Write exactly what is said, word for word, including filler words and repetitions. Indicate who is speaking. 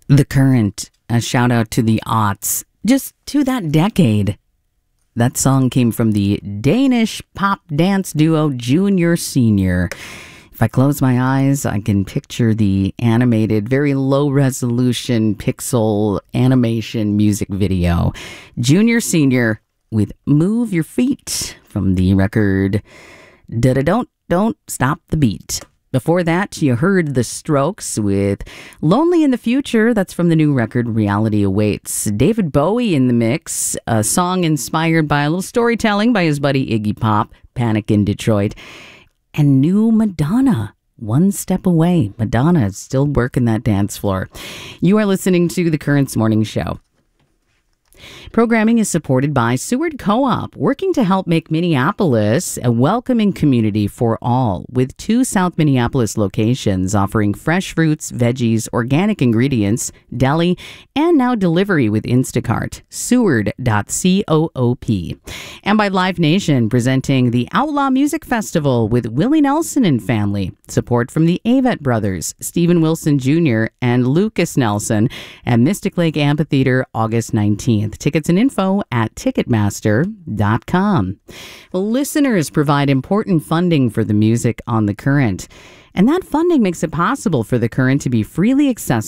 Speaker 1: The Current, a shout out to the aughts, just to that decade. That song came from the Danish pop dance duo Junior Senior. If I close my eyes, I can picture the animated, very low resolution pixel animation music video. Junior Senior with Move Your Feet from the record Da-da-Don't Don't Stop the Beat. Before that, you heard The Strokes with Lonely in the Future. That's from the new record Reality Awaits. David Bowie in the mix, a song inspired by a little storytelling by his buddy Iggy Pop, Panic in Detroit. And new Madonna, One Step Away. Madonna is still working that dance floor. You are listening to The Currents Morning Show. Programming is supported by Seward Co-op, working to help make Minneapolis a welcoming community for all, with two South Minneapolis locations offering fresh fruits, veggies, organic ingredients, deli, and now delivery with Instacart. Seward dot coop. And by Live Nation, presenting the Outlaw Music Festival with Willie Nelson and family. Support from the Avett Brothers, Stephen Wilson Junior and Lucas Nelson, and Mystic Lake Amphitheater, August nineteenth. Tickets and info at ticketmaster dot com. Well, listeners provide important funding for the music on The Current, and that funding makes it possible for The Current to be freely accessible